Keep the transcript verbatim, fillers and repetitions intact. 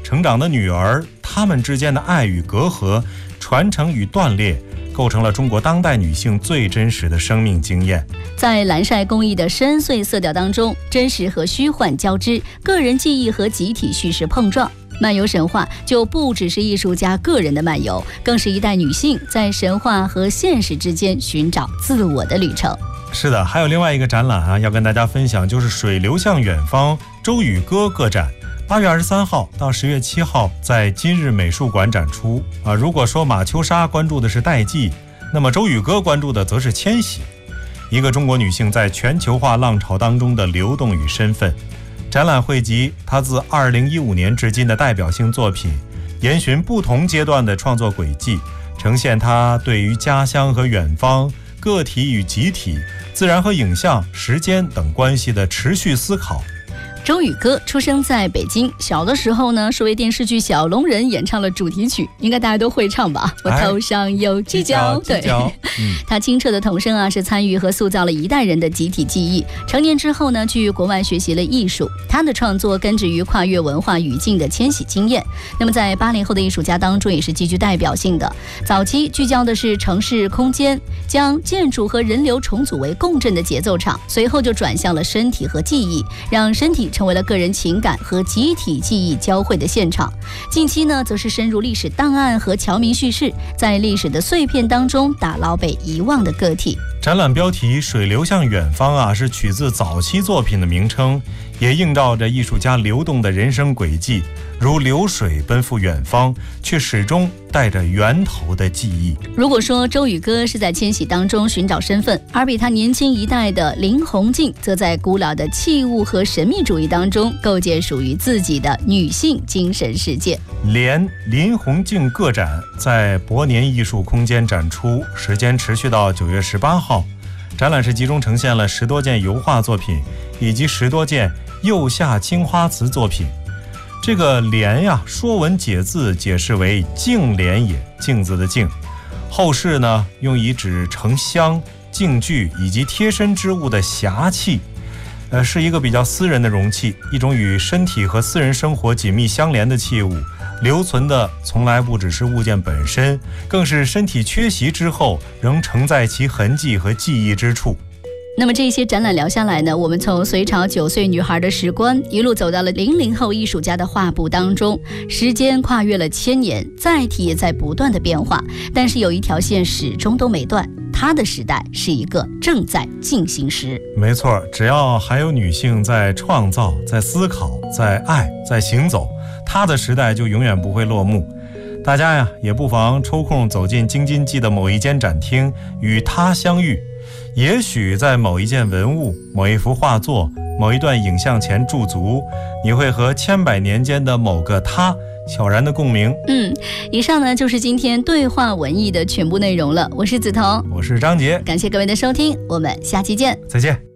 成长的女儿，她们之间的爱与隔阂、传承与断裂，构成了中国当代女性最真实的生命经验。 在蓝晒工艺的深邃色调当中，真实和虚幻交织，个人记忆和集体叙事碰撞。漫游神话就不只是艺术家个人的漫游，更是一代女性在神话和现实之间寻找自我的旅程。 是的，还有另外一个展览啊，要跟大家分享，就是水流向远方周宇歌个展，八月二十三号到十月七号在今日美术馆展出啊。如果说马秋莎关注的是代际，那么周宇歌关注的则是迁徙，一个中国女性在全球化浪潮当中的流动与身份。展览汇集她自二零一五年至今的代表性作品，沿循不同阶段的创作轨迹，呈现她对于家乡和远方、个体与集体、自然和影像、时间等关系的持续思考。 周宇歌出生在北京，小的时候呢是为电视剧《小龙人》演唱了主题曲，应该大家都会唱吧？我头上有犄角，对，嗯、他清澈的童声啊，是参与和塑造了一代人的集体记忆。成年之后呢，去国外学习了艺术，他的创作根植于跨越文化语境的迁徙经验。那么在八零后的艺术家当中，也是极具代表性的。早期聚焦的是城市空间，将建筑和人流重组为共振的节奏场，随后就转向了身体和记忆，让身体成为了个人情感和集体记忆交汇的现场。近期呢，则是深入历史档案和侨民叙事，在历史的碎片当中打捞被遗忘的个体。 展览标题水流向远方啊，是取自早期作品的名称，也映照着艺术家流动的人生轨迹，如流水奔赴远方，却始终带着源头的记忆。 如果说周宇歌是在迁徙当中寻找身份，而比他年轻一代的林红静则在古老的器物和神秘主义当中构建属于自己的女性精神世界。 联林红静个展在博年艺术空间展出，时间持续到九月十八号。展览是集中呈现了十多件油画作品以及十多件釉下青花瓷作品。这个联呀，说文解字解释为镜联也，镜子的镜。后世呢，用以指盛香、镜具以及贴身之物的匣器，呃，是一个比较私人的容器，一种与身体和私人生活紧密相连的器物。留存的从来不只是物件本身，更是身体缺席之后仍承载其痕迹和记忆之处。 那么这些展览聊下来呢，我们从隋朝九岁女孩的时光一路走到了零零后艺术家的画布当中，时间跨越了千年，载体也在不断的变化，但是有一条线始终都没断，她的时代是一个正在进行时。 没错，只要还有女性在创造、在思考、在爱、在行走，她的时代就永远不会落幕。大家呀，也不妨抽空走进京津冀的某一间展厅，与她相遇。也许在某一件文物、某一幅画作、某一段影像前驻足，你会和千百年间的某个她悄然的共鸣。 嗯，以上呢就是今天对话文艺的全部内容了。我是梓潼， 我是张杰， 感谢各位的收听，我们下期见， 再见。